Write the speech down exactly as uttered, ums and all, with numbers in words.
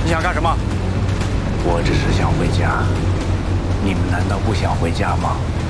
你想干什么？ 我只是想回家，你们难道不想回家吗？